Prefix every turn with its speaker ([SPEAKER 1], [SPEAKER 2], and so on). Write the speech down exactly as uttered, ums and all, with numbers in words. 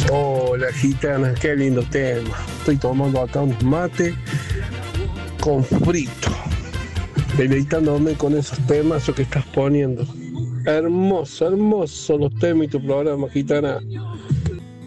[SPEAKER 1] Hola gitana, qué lindo tema. Estoy tomando acá un mate con frito, deleitándome con esos temas que estás poniendo. Hermoso, hermoso los temas y tu programa, gitana.